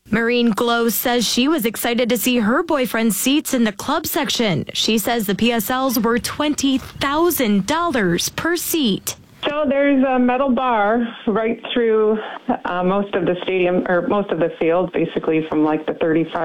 Marine Glow says she was excited to see her boyfriend's seats in the club section. She says the PSLs were $20,000 per seat. So there's a metal bar right through most of the stadium, or most of the field, basically from like the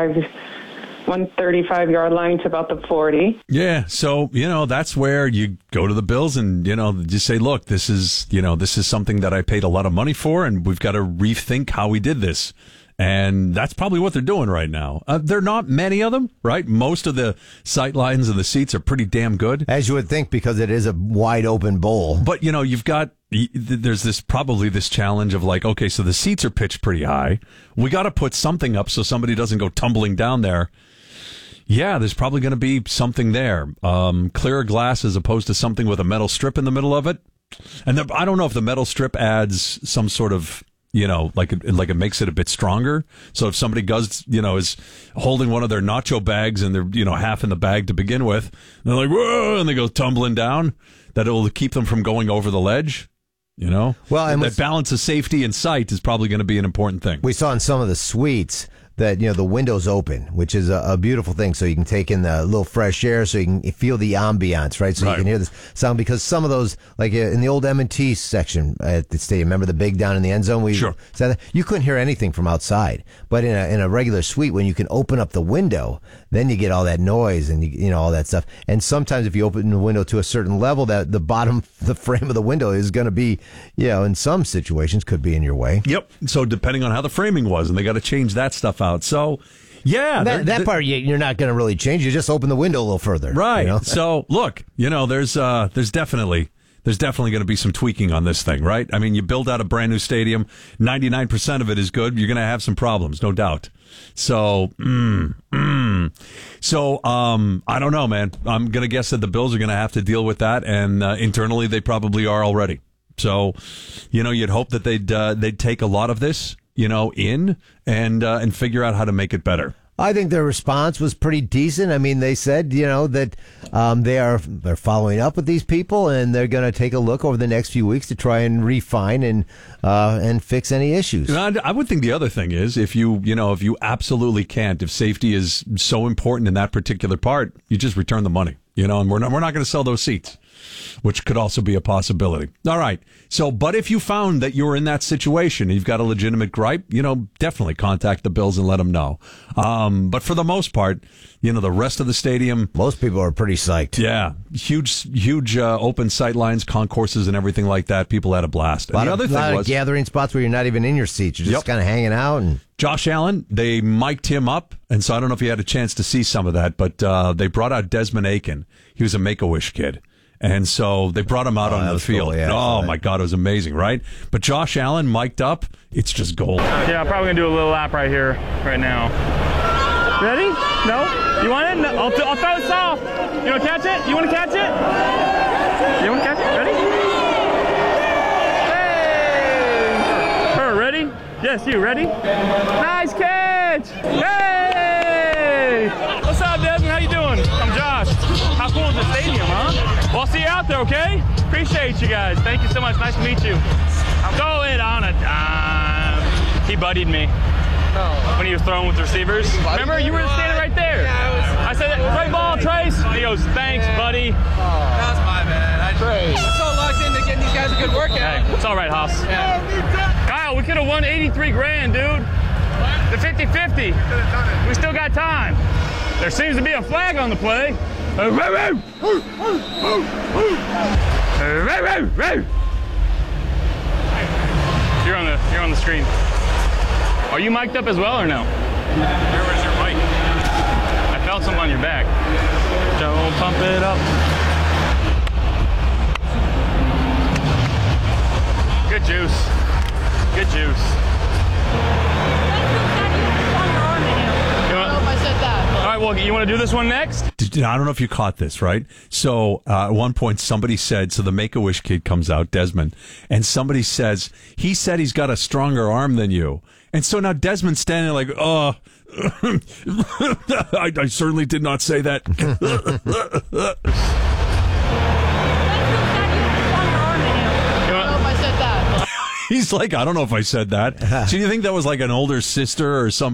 135-yard line to about the 40. Yeah, so, that's where you go to the Bills and, just say, look, this is something that I paid a lot of money for, and we've got to rethink how we did this. And that's probably what they're doing right now. There are not many of them, right? Most of the sight lines and the seats are pretty damn good. As you would think, because it is a wide open bowl. But, there's this challenge of like, okay, so the seats are pitched pretty high. We got to put something up so somebody doesn't go tumbling down there. Yeah, there's probably going to be something there. Clear glass as opposed to something with a metal strip in the middle of it. And I don't know if the metal strip adds some sort of, like it makes it a bit stronger. So if somebody is holding one of their nacho bags and they're, half in the bag to begin with, and they're like, whoa, and they go tumbling down, that it'll keep them from going over the ledge. Well, and that balance of safety and sight is probably going to be an important thing. We saw in some of the suites that, the window's open, which is a beautiful thing. So you can take in the little fresh air, so you can feel the ambiance, right? So you can hear this sound, because some of those, like in the old M&T section at the stadium, remember the big down in the end zone? Sure. You couldn't hear anything from outside. But in a regular suite, when you can open up the window, then you get all that noise and, all that stuff. And sometimes if you open the window to a certain level, that the frame of the window is going to be, in some situations could be in your way. Yep. So depending on how the framing was, and they got to change that stuff out. So, yeah. That part you're not going to really change. You just open the window a little further. Right. So, look, there's definitely going to be some tweaking on this thing, right? I mean, you build out a brand new stadium, 99% of it is good. You're going to have some problems, no doubt. So, I don't know, man. I'm going to guess that the Bills are going to have to deal with that, and internally they probably are already. So, you'd hope that they'd take a lot of this, in and figure out how to make it better. I think their response was pretty decent. I mean, they said, that they're following up with these people, and they're going to take a look over the next few weeks to try and refine and fix any issues. I would think the other thing is, if you absolutely can't, if safety is so important in that particular part, you just return the money, and we're not going to sell those seats, which could also be a possibility. All right. So, but if you found that you were in that situation and you've got a legitimate gripe, definitely contact the Bills and let them know. But for the most part, the rest of the stadium, most people are pretty psyched. Yeah. Huge open sight lines, concourses and everything like that. People had a blast. And the other thing was gathering spots where you're not even in your seats. You're just kind of hanging out. And Josh Allen, they mic'd him up. And so I don't know if you had a chance to see some of that, but they brought out Desmond Aiken. He was a Make-A-Wish kid. And so they brought him out on the field. Cool, yeah, my God, it was amazing, right? But Josh Allen mic'd up, it's just gold. Yeah, I'm probably going to do a little lap right here, right now. Ready? No? You want it? No. I'll throw it soft. You want to catch it? You want to catch it? You want to catch it? Ready? Hey! Her, ready? Yes, you ready? Nice catch! Hey! What's up, Desmond? How you doing? I'm Josh. How cool is the stadium, huh? Well, I'll see you out there, okay? Appreciate you guys. Thank you so much. Nice to meet you. I'll go it on a dime. He buddied me. When he was throwing with receivers. Remember, you were standing right there. Yeah, I said, "Great ball, Trace." He goes, "Thanks, buddy." That's my bad. I'm so locked into getting these guys a good workout. Hey, it's all right, Haas. Yeah. Kyle, we could have won 83 grand, dude. The 50-50. We still got time. There seems to be a flag on the play. You're on the screen. Are you mic'd up as well or no? Where's your mic? I felt something on your back. Don't pump it up. Good juice. Good juice. All right, well, you want to do this one next? I don't know if you caught this, right? So at one point somebody said, so the Make-A-Wish kid comes out, Desmond, and somebody says, he said he's got a stronger arm than you. And so now Desmond's standing like, I certainly did not say that. He's like, I don't know if I said that. So do you think that was like an older sister or some